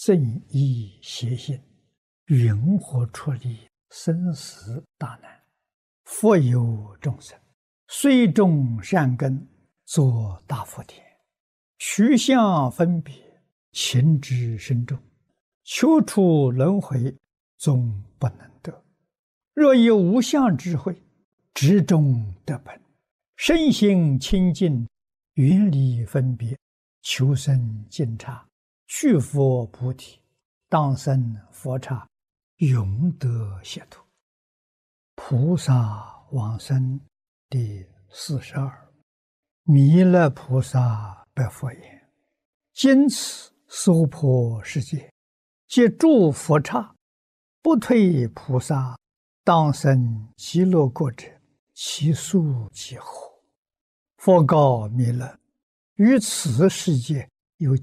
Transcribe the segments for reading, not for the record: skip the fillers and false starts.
正义邪心，云何处理生死大难？佛有众生，虽种善根，作大福田，取相分别，情之深重，求出轮回，终不能得。若有无相智慧，直中得本，身心清净，远离分别，求生净刹，去佛菩提，当生佛刹，永得解脱。菩萨往生第42。弥勒菩萨白佛言：今此娑婆世界，皆诸佛刹，不退菩萨，当生极乐国者，其数几何？佛告弥勒：于此世界有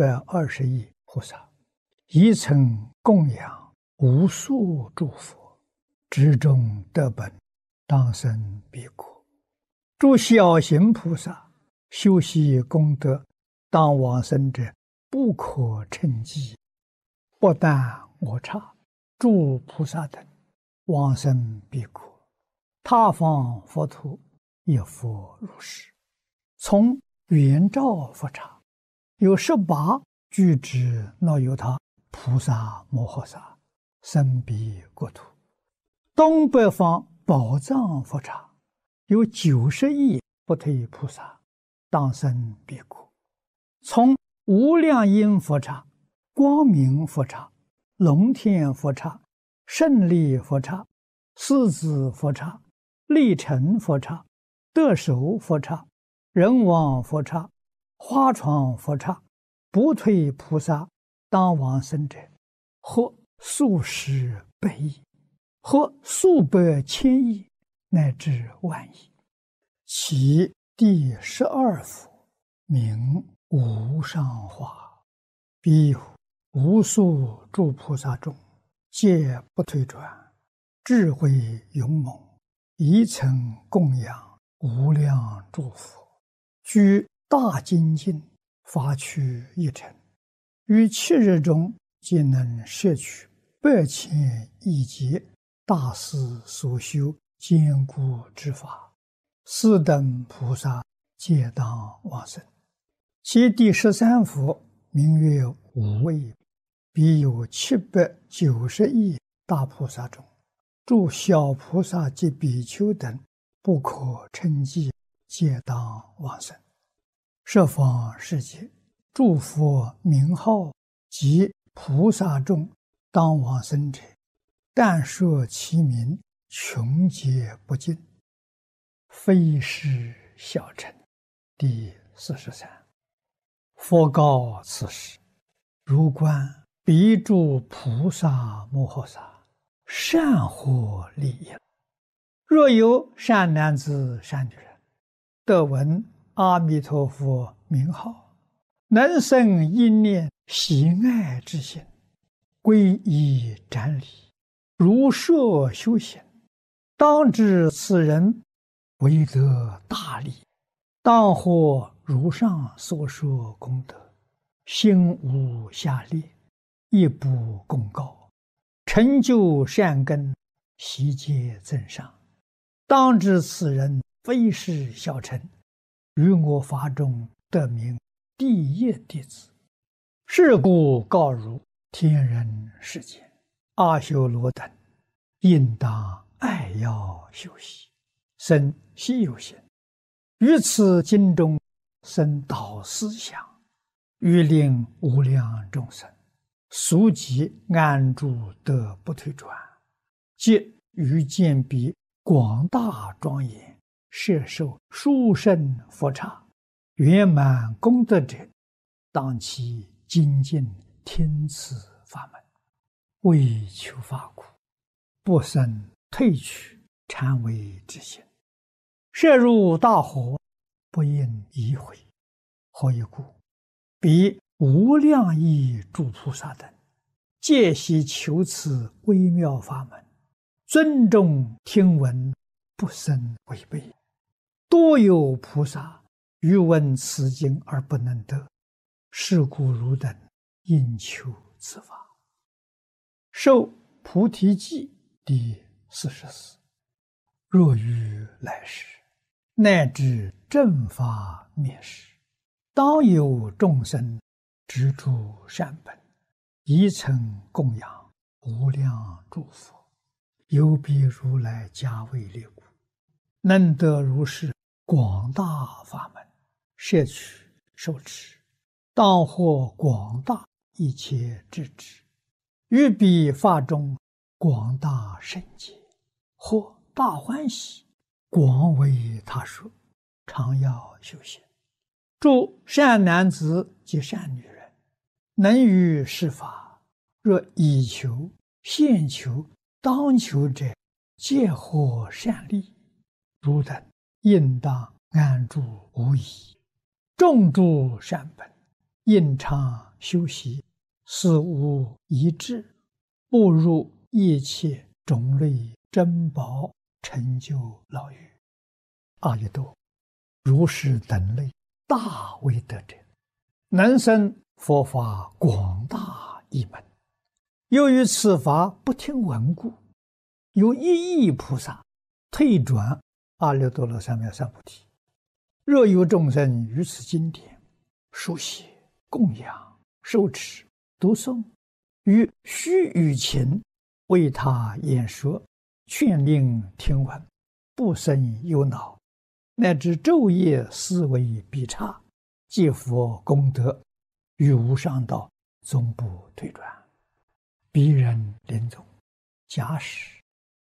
720亿菩萨，一曾供养无数诸佛，直中得本，当生彼国。诸小行菩萨修习功德，当往生者不可称计。不但我刹，诸菩萨等往生彼国，他方佛土亦复如是。从圆照佛刹，有18具之那由他菩萨摩诃萨生彼国土。东北方宝藏佛刹，有90亿不退菩萨，当生彼国。从无量音佛刹、光明佛刹、龙天佛刹、胜利佛刹、狮子佛刹、力成佛刹、得手佛刹、人王佛刹、花床佛刹，不退菩萨当往生者，或数十百亿，或数百千亿，乃至万亿。其第12佛名无上化，彼无数诸菩萨中，皆不退转，智慧勇猛，一曾供养无量诸佛，居大精进，发趣一尘，于7日中，皆能摄取8千亿劫大师所修坚固之法，四等菩萨皆当往生。其第13佛名曰无畏，彼有790亿大菩萨中，诸小菩萨及比丘等不可称计，皆当往生。十方世界诸佛名号及菩萨众当往生者，但说其名，穷劫不尽，非是小乘。第43。佛告此时：如观彼诸菩萨摩诃萨，善获利益。若有善男子善女人，得闻阿弥陀佛名号，能生一念喜爱之心，皈依瞻礼，如设修行，当知此人为得大利，当获如上所说功德，心无下劣，亦不共高，成就善根，悉皆增上。当知此人非是小乘，于我法中得名第一弟子。是故告汝天人世间阿修罗等，应当爱要修习，生希有行，于此经中生导思想，欲令无量众生速即安住得不退转，即于见彼广大庄严，摄受殊胜佛刹，圆满功德者，当其精进听此法门，为求法苦，不生退去禅为之心，摄入大河，不应移回。何以故？彼无量亿诸菩萨等，皆悉求此微妙法门，尊重听闻，不生违背。多有菩萨欲闻此经而不能得，是故汝等应求此法。受菩提记第44。若于来世，乃至正法灭世，当有众生执诸善本，宜曾供养无量诸佛，有彼如来加为列故，能得如是广大法门，摄取受持，当获广大一切智智，于彼法中广大圣解，或大欢喜，广为他说，常要修行。诸善男子及善女人，能于是法，若以求、现求、当求者，皆获善利。汝等应当安住无疑，种诸善本，应常修习，死无遗志，步入一切种类珍宝，成就老于阿逸多如是等类大威德者，能生佛法广大一门。由于此法不听闻故，有一亿菩萨退转阿耨多罗三藐三菩提。若有众生于此经典书写、供养、受持、读诵，于须臾前为他演说，劝令听闻，不生忧恼，乃至昼夜思维必差，皆佛功德，于无上道终不退转。彼人临终，假使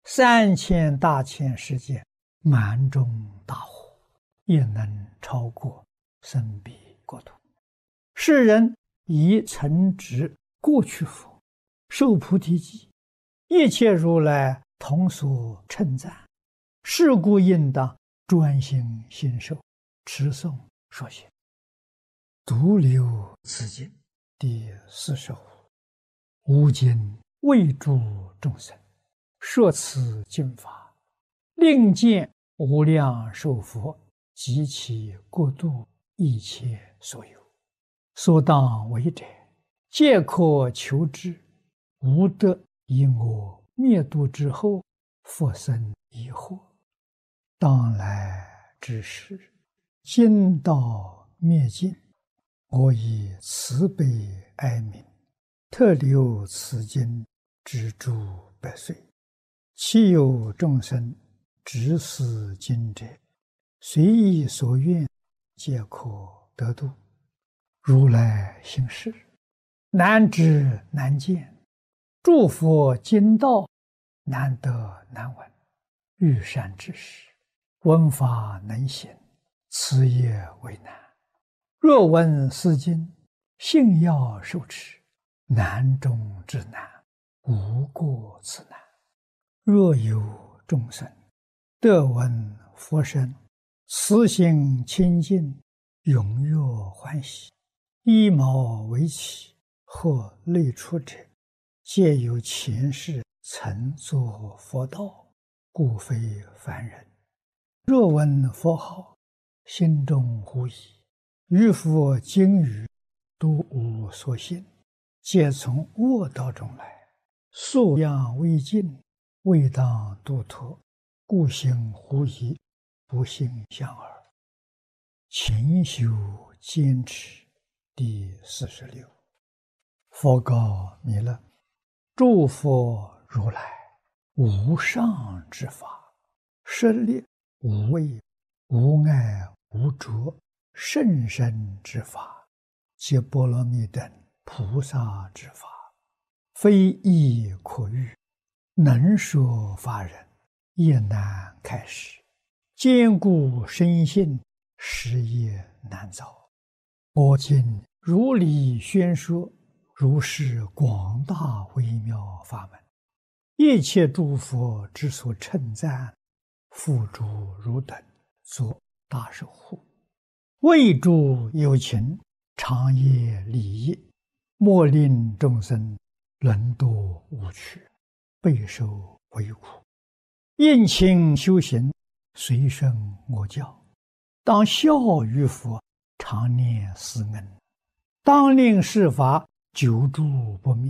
3000大千世界满中大火，也能超过生彼国土。世人以曾执过去佛，受菩提记，一切如来同所称赞，是故应当专心信受，持诵说学。独留此经第45。吾今为诸众生说此经法，令见无量寿佛及其国度一切所有，所当为者，皆可求之。无得以我灭度之后，复生疑惑。当来之时，经道灭尽，我以慈悲哀悯，特留此经之诸百岁。其有众生执此经者，随意所愿，皆可得度。如来行事，难知难见，诸佛经道难得难闻。欲善知识，闻法能行，此也为难。若闻是经，信要受持，难中之难，无过此难。若有众生得闻佛声，慈心清净，踊跃欢喜，依毛为起，或类出者，皆有前世曾作佛道，故非凡人。若闻佛号，心中狐疑，于佛经语都无所信，皆从恶道中来，素养未尽，未当度脱，故行狐疑，不信相耳。勤修坚持第46。佛告弥勒：诸佛如来无上之法，舍利无畏、无碍、无着，甚深之法，皆波罗蜜等菩萨之法，非易可喻，能说法人也难开示，坚固深信，实也难造。我今如理宣说，如是广大微妙法门，一切诸佛之所称赞，付诸汝等作大守护，为诸有情长夜礼义，莫令众生沦堕无趣，备受为苦。应勤修行，随顺我教，当效于佛，常念斯恩，当令是法久住不灭，